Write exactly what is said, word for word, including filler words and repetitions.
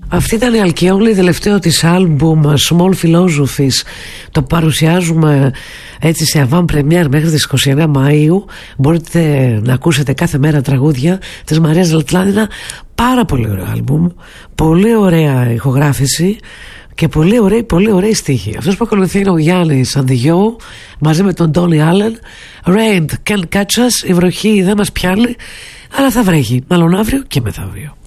Αυτή ήταν η Αλκιόλη, τελευταίο της άλμπουμ Small Philosophies. Το παρουσιάζουμε έτσι σε avant premiere μέχρι τις είκοσι εννέα Μαΐου. Μπορείτε να ακούσετε κάθε μέρα τραγούδια της Μαρίας Λατλάνινα. Πάρα πολύ ωραίο άλμπουμ, πολύ ωραία ηχογράφηση και πολύ ωραία, πολύ ωραία στίχη. Αυτός που ακολουθεί είναι ο Γιάννης Ανδιγιώου μαζί με τον Τόνι Άλεν. Rain can't catch us. Η βροχή δεν μας πιάνει, αλλά θα βρέχει μάλλον αύριο και μεθαύριο.